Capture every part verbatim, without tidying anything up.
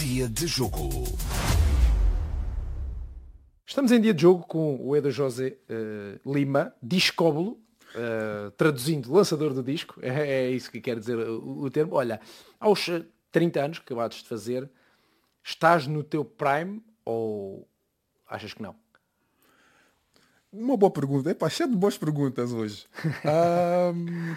Dia de jogo. Estamos em dia de jogo com o Eder José uh, Lima, discóbulo, uh, traduzindo lançador do disco, é, é isso que quer dizer o, o termo. Olha, aos trinta anos que acabaste de fazer, estás no teu prime ou achas que não? Uma boa pergunta. Epá, cheio de boas perguntas hoje. um,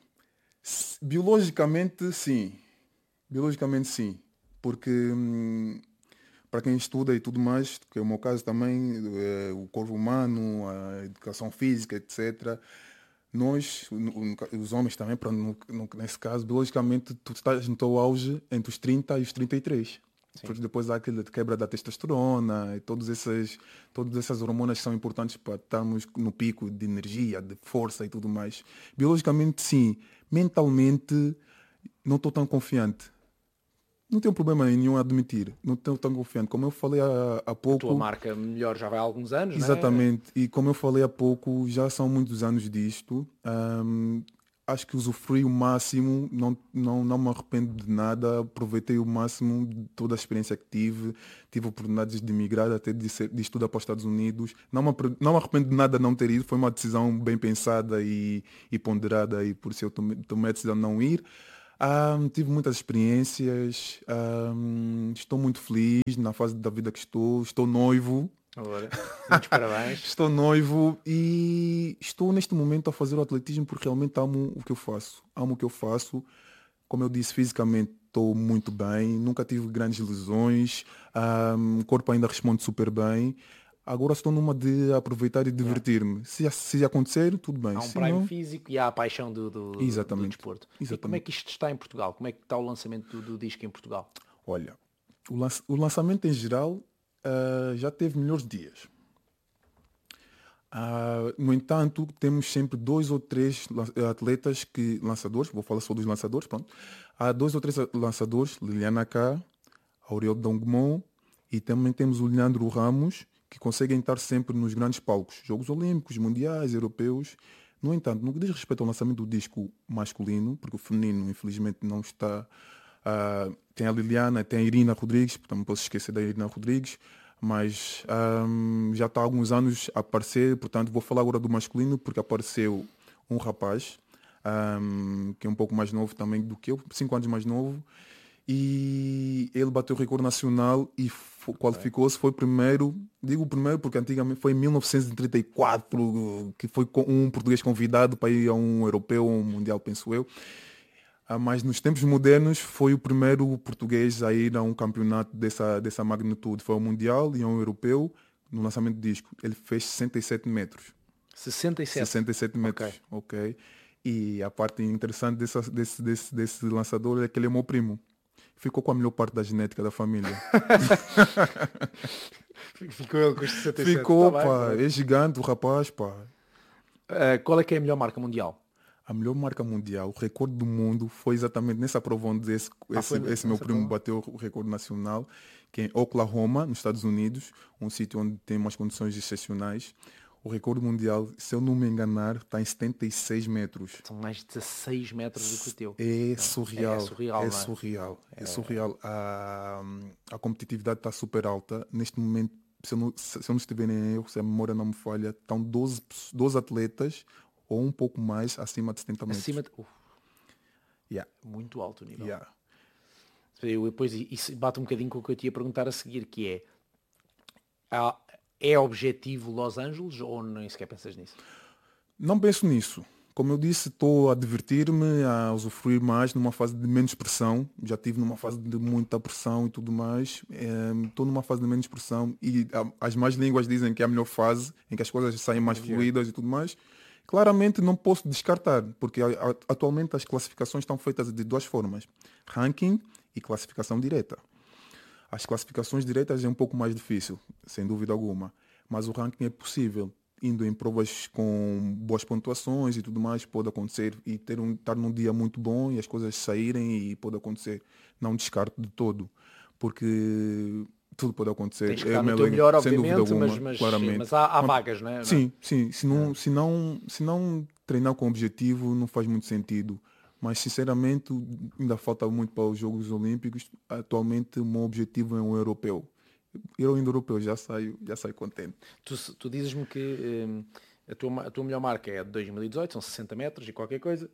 biologicamente, sim. Biologicamente, sim. Porque, hum, para quem estuda e tudo mais, que é o meu caso também, é, o corpo humano, a educação física, etcétera. Nós, os homens também, para, no, nesse caso, biologicamente, tu estás no teu auge entre os trinta e os trinta e três. Sim. Porque depois há aquela quebra da testosterona e todas essas, todas essas hormonas que são importantes para estarmos no pico de energia, de força e tudo mais. Biologicamente, sim. Mentalmente, não estou tão confiante. Não tenho problema nenhum a admitir. Não estou tão confiante. Como eu falei há, há pouco... A tua marca melhor já vai há alguns anos, exatamente. Não é? E como eu falei há pouco, já são muitos anos disto. Um, acho que usufrui o máximo. Não, não, não me arrependo de nada. Aproveitei o máximo de toda a experiência que tive. Tive oportunidades de migrar, até de, ser, de estudar para os Estados Unidos. Não me, não me arrependo de nada de não ter ido. Foi uma decisão bem pensada e, e ponderada. E por isso eu tomei, tomei a decisão de não ir. Um, tive muitas experiências, um, estou muito feliz na fase da vida que estou, estou noivo. Ora, muitos parabéns. Estou noivo e estou neste momento a fazer o atletismo porque realmente amo o que eu faço. Amo o que eu faço. Como eu disse, fisicamente estou muito bem, nunca tive grandes lesões, um, o corpo ainda responde super bem. Agora estou numa de aproveitar e divertir-me. Se, se acontecer, tudo bem. Há um se prime não... físico e há a paixão do, do, Exatamente. do desporto. Exatamente. E como é que isto está em Portugal? Como é que está o lançamento do, do disco em Portugal? Olha, o, lança, o lançamento em geral uh, já teve melhores dias. Uh, no entanto, temos sempre dois ou três atletas que, lançadores, vou falar só dos lançadores, pronto. Há dois ou três lançadores, Liliana K, Aurel Dongmon, e também temos o Leandro Ramos, que conseguem estar sempre nos grandes palcos, Jogos Olímpicos, Mundiais, Europeus. No entanto, no que diz respeito ao lançamento do disco masculino, porque o feminino, infelizmente, não está... Uh, tem a Liliana, tem a Irina Rodrigues, portanto não posso esquecer da Irina Rodrigues, mas um, já está há alguns anos a aparecer, portanto vou falar agora do masculino, porque apareceu um rapaz, um, que é um pouco mais novo também do que eu, cinco anos mais novo, e ele bateu o recorde nacional e qualificou-se, foi o primeiro, digo o primeiro porque antigamente foi em mil novecentos e trinta e quatro, que foi um português convidado para ir a um europeu, um mundial, penso eu. Ah, mas nos tempos modernos foi o primeiro português a ir a um campeonato dessa, dessa magnitude. Foi ao mundial e a um europeu, no lançamento do disco. Ele fez sessenta e sete metros. sessenta e sete? sessenta e sete metros, ok. okay. E a parte interessante desse, desse, desse, desse lançador é que ele é meu primo. Ficou com a melhor parte da genética da família. Ficou ele com os sessenta e sete. Ficou, tá pá. Bem, é gigante o rapaz, pá. Uh, qual é que é a melhor marca mundial? A melhor marca mundial, o recorde do mundo, foi exatamente nessa prova onde esse, ah, esse, esse meu primo prova? bateu o recorde nacional, que é em Oklahoma, nos Estados Unidos, um sítio onde tem umas condições excepcionais. O recorde mundial, se eu não me enganar, está em setenta e seis metros. São mais de dezasseis metros do que o teu. É surreal. É surreal. É, é? surreal. É, é surreal. A, a competitividade está super alta. Neste momento, se eu não, se eu não estiver em erro, se a memória não me falha, estão doze, doze atletas ou um pouco mais acima de setenta metros. Acima de... Uh, yeah. Muito alto o nível. Yeah. Depois isso bate um bocadinho com o que eu te ia perguntar a seguir, que é... Há, é objetivo Los Angeles ou nem sequer pensas nisso? Não penso nisso. Como eu disse, estou a divertir-me, a usufruir mais numa fase de menos pressão. Já estive numa fase de muita pressão e tudo mais. Estou é, numa fase de menos pressão e a, as más línguas dizem que é a melhor fase, em que as coisas saem mais fluídas e tudo mais. Claramente não posso descartar, porque a, a, atualmente as classificações estão feitas de duas formas. Ranking e classificação direta. As classificações diretas é um pouco mais difícil, sem dúvida alguma. Mas o ranking é possível. Indo em provas com boas pontuações e tudo mais, pode acontecer. E ter um, estar num dia muito bom e as coisas saírem e pode acontecer. Não descarto de todo. Porque tudo pode acontecer. Tens que estar no teu melhor, obviamente, alguma, mas, mas, claramente. mas há, há vagas, não é? Sim, sim. Se não, se, não, se não treinar com objetivo, não faz muito sentido. Mas sinceramente ainda falta muito para os Jogos Olímpicos. Atualmente o meu objetivo é um europeu. Eu indo europeu já saio, já saio contente. Tu, tu dizes-me que hum, a, tua, a tua melhor marca é de dois mil e dezoito, são sessenta metros e qualquer coisa.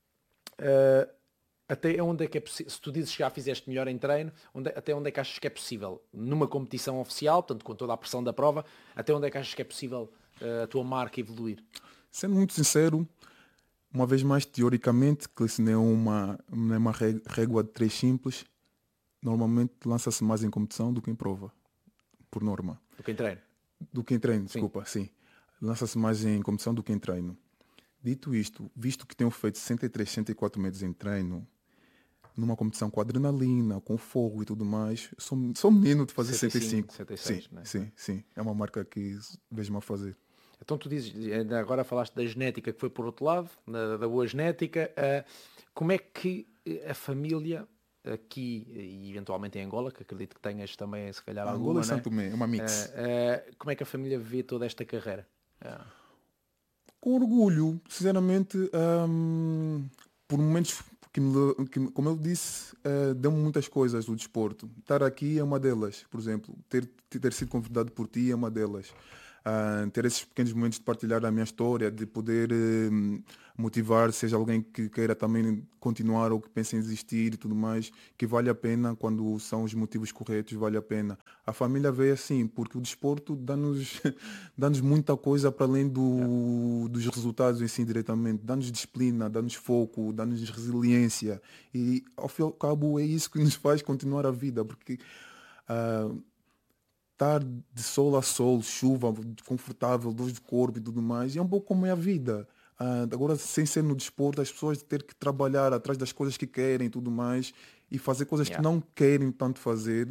Uh, até onde é que é possível? Se tu dizes que já fizeste melhor em treino, onde, até onde é que achas que é possível? Numa competição oficial, portanto com toda a pressão da prova, até onde é que achas que é possível uh, a tua marca evoluir? Sendo muito sincero, uma vez mais, teoricamente, que isso não é uma, não é uma régua de três simples, normalmente lança-se mais em competição do que em prova, por norma. Do que em treino? Do que em treino, desculpa, sim. sim. Lança-se mais em competição do que em treino. Dito isto, visto que tenho feito sessenta e três, sessenta e quatro metros em treino, numa competição com adrenalina, com fogo e tudo mais, sou, sou menino de fazer sessenta e cinco. sessenta e seis, sim, né? sim, sim. É uma marca que vejo-me a fazer. Então tu dizes, agora falaste da genética que foi por outro lado, da, da boa genética. Uh, como é que a família aqui e eventualmente em Angola, que acredito que tenhas também se calhar Angola alguma, e Santo Tomé, né? é uma mix. Uh, uh, como é que a família vê toda esta carreira? Uh. Com orgulho, sinceramente, hum, por momentos que, me, que como eu disse, uh, deu-me muitas coisas do desporto. Estar aqui é uma delas, por exemplo, ter, ter sido convidado por ti é uma delas. Uh, ter esses pequenos momentos de partilhar a minha história, de poder uh, motivar, seja alguém que queira também continuar ou que pense em desistir e tudo mais, que vale a pena quando são os motivos corretos, vale a pena. A família vê assim, porque o desporto dá-nos dá-nos muita coisa para além do, dos resultados em si diretamente, dá-nos disciplina, dá-nos foco, dá-nos resiliência e ao fim e ao cabo é isso que nos faz continuar a vida, porque uh, estar de sol a sol, chuva, confortável, dor de corpo e tudo mais, e é um pouco como é a vida. Uh, agora, sem ser no desporto, as pessoas ter que trabalhar atrás das coisas que querem e tudo mais, e fazer coisas Yeah. que não querem tanto fazer.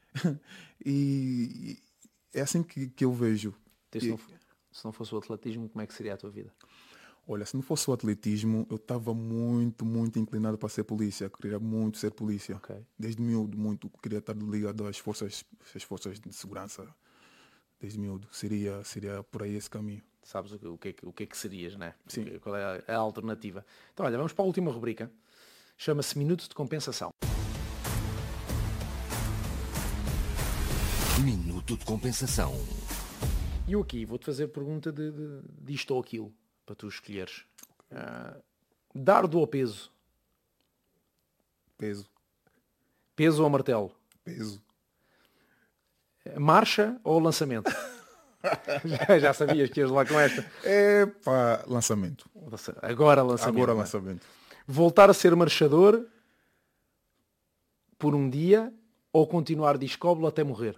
e, e é assim que, que eu vejo. Se não, se não fosse o atletismo, como é que seria a tua vida? Olha, se não fosse o atletismo, eu estava muito, muito inclinado para ser polícia. Eu queria muito ser polícia. Okay. Desde miúdo, muito. Queria estar ligado às forças, às forças de segurança. Desde miúdo. Seria, seria por aí esse caminho. Sabes o que, o que, o que é que serias, né? Sim. Qual é a, a alternativa? Então, olha, vamos para a última rubrica. Chama-se Minuto de Compensação. Minuto de Compensação. E eu aqui vou-te fazer pergunta de, de, de isto ou aquilo, para tu escolheres. Uh, dardo ou peso? Peso. Peso ou martelo? Peso. Marcha ou lançamento? já, já sabias que ias lá com esta. É pá, lançamento. Agora lançamento. Agora lançamento. Voltar a ser marchador por um dia ou continuar de escóbulo até morrer?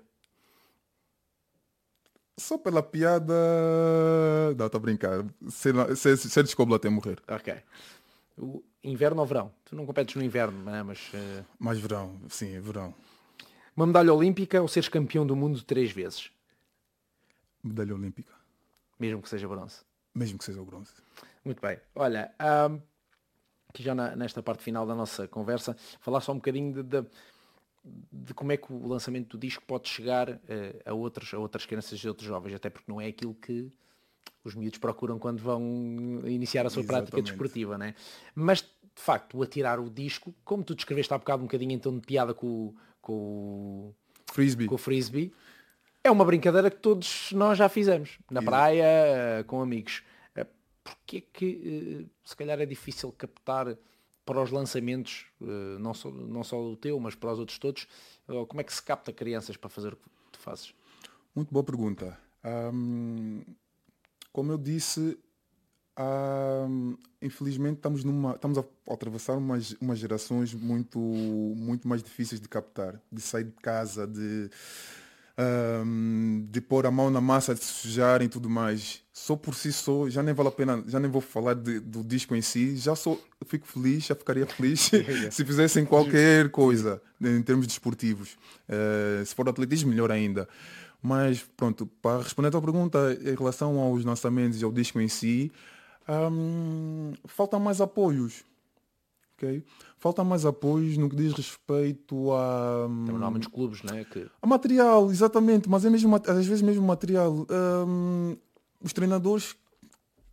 Só pela piada... Não, estou a brincar. Ser, ser, ser de escóbulo até morrer. Ok. O inverno ou verão? Tu não competes no inverno, não é? Mas... Uh... Mais verão, sim, verão. Uma medalha olímpica ou seres campeão do mundo três vezes? Medalha olímpica. Mesmo que seja bronze? Mesmo que seja o bronze. Muito bem. Olha, um, aqui já na, nesta parte final da nossa conversa, falar só um bocadinho de... de de como é que o lançamento do disco pode chegar uh, a, outros, a outras crianças e outros jovens, até porque não é aquilo que os miúdos procuram quando vão iniciar a sua Exatamente. prática desportiva, né? Mas, de facto, o atirar o disco, como tu descreveste há bocado um bocadinho em tom de piada com, com, frisbee. com o frisbee, é uma brincadeira que todos nós já fizemos, na Exato. praia, uh, com amigos. Uh, Porquê que, uh, se calhar, é difícil captar para os lançamentos, não só, não só o teu, mas para os outros todos, como é que se capta crianças para fazer o que tu fazes? Muito boa pergunta. Um, como eu disse, um, infelizmente estamos, numa, estamos a atravessar umas, umas gerações muito, muito mais difíceis de captar, de sair de casa, de, um, de pôr a mão na massa, de se sujar e tudo mais. Só por si só, já nem vale a pena, já nem vou falar de, do disco em si, já só fico feliz, já ficaria feliz se fizessem qualquer coisa em termos desportivos. Uh, se for atletismo, melhor ainda. Mas pronto, para responder a tua pergunta em relação aos lançamentos e ao disco em si, um, faltam mais apoios. Okay? Falta mais apoios no que diz respeito a... Também não há muitos clubes, não é? Que... A material, exatamente, mas é mesmo, às vezes mesmo material. Um, os treinadores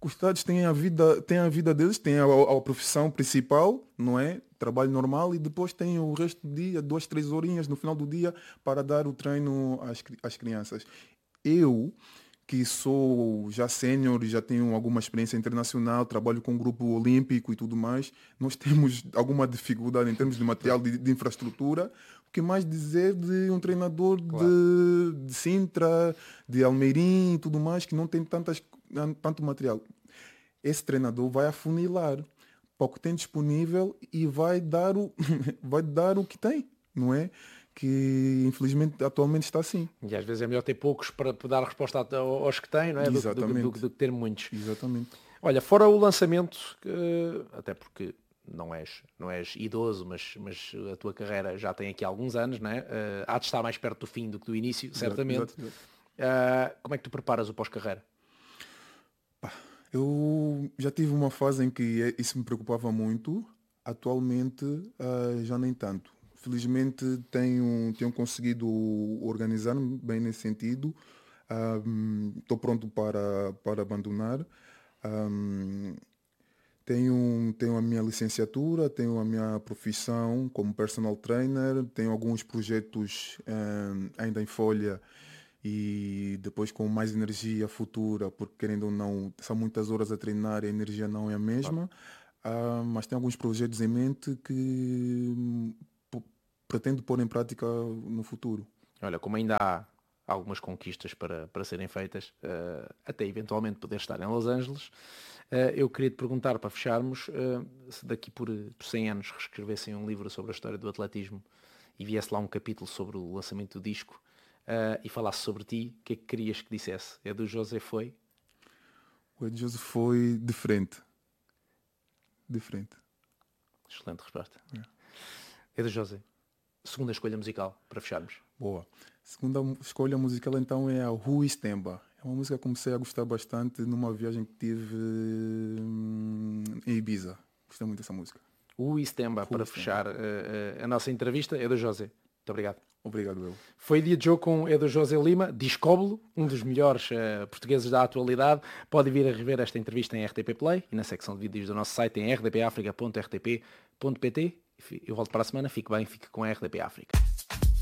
Costados têm a vida, têm a vida deles, têm a, a profissão principal, não é? Trabalho normal, e depois têm o resto do dia, duas, três horinhas no final do dia para dar o treino às, cri- às crianças. Eu, que sou já sénior e já tenho alguma experiência internacional, trabalho com um grupo olímpico e tudo mais, nós temos alguma dificuldade em termos de material, de, de infraestrutura. O que mais dizer de um treinador Claro. de, de Sintra, de Almeirim e tudo mais, que não tem tantas, tanto material. Esse treinador vai afunilar para o que tem disponível e vai dar o, vai dar o que tem, não é? Que infelizmente atualmente está assim. E às vezes é melhor ter poucos para, para dar resposta a- aos que têm, não é? Do, que- do, que- do, Exatamente. que- do que ter muitos. Exatamente. Olha, fora o lançamento, eh, até porque não és, não és idoso, mas, mas a tua carreira já tem aqui alguns anos, não é? Eh, há de estar mais perto do fim do que do início, certamente. Exato, exato. Ah, como é que tu preparas o pós-carreira? Eu já tive uma fase em que é- isso me preocupava muito. Atualmente, ah, já nem tanto. Felizmente tenho, tenho conseguido organizar-me bem nesse sentido. Estou pronto para, para abandonar. Ahm, tenho, tenho a minha licenciatura, tenho a minha profissão como personal trainer, tenho alguns projetos ahm, ainda em folha, e depois com mais energia futura, porque querendo ou não, são muitas horas a treinar e a energia não é a mesma. Ah, mas tenho alguns projetos em mente que hum, p- pretendo pôr em prática no futuro. Olha, como ainda há algumas conquistas para, para serem feitas, eh, até eventualmente poder estar em Los Angeles, eh, eu queria te perguntar, para fecharmos, eh, se daqui por, por cem anos reescrevessem um livro sobre a história do atletismo e viesse lá um capítulo sobre o lançamento do disco, eh, e falasse sobre ti, o que é que querias que dissesse? É do José foi? O Edjoso foi diferente. Diferente. Excelente resposta. É do José. Segunda escolha musical, para fecharmos. Boa. Segunda mu- escolha musical então é a Rui Stemba. É uma música que comecei a gostar bastante numa viagem que tive hum, em Ibiza. Gostei muito dessa música. O Istemba, Rui para Stemba. fechar eh, eh, a nossa entrevista, é do José. Muito obrigado. Obrigado, eu. Foi dia de jogo com Edu José Lima, Discóbulo, um dos melhores uh, portugueses da atualidade. Pode vir a rever esta entrevista em R T P Play e na secção de vídeos do nosso site em r d p africa ponto r t p ponto p t. Eu volto para a semana, fique bem, fique com a R D P África.